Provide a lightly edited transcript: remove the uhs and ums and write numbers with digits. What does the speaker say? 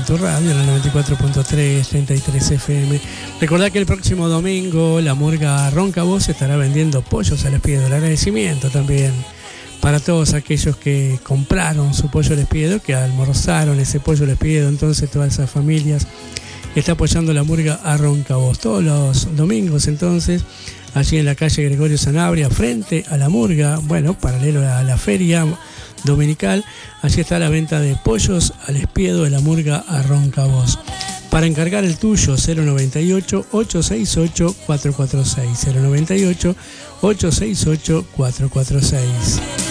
tu radio, en la 94.3, 33 FM. Recordá que el próximo domingo la murga Roncavoz estará vendiendo pollos al espiedo. El agradecimiento también para todos aquellos que compraron su pollo al espiedo, que almorzaron ese pollo al espiedo. Entonces todas esas familias está apoyando la murga a Roncavoz. Todos los domingos entonces, allí en la calle Gregorio Sanabria, frente a la murga, bueno, paralelo a la feria dominical, allí está la venta de pollos al espiedo de la murga a Roncavoz. Para encargar el tuyo, 098-868-446, 098-868-446.